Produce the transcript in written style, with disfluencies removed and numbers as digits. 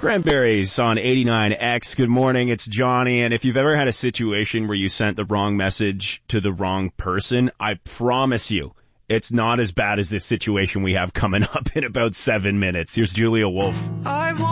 Cranberries on 89X. Good morning, it's Johnny. And if you've ever had a situation where you sent the wrong message to the wrong person, I promise you, it's not as bad as this situation we have coming up in about 7 minutes. Here's Julia Wolf.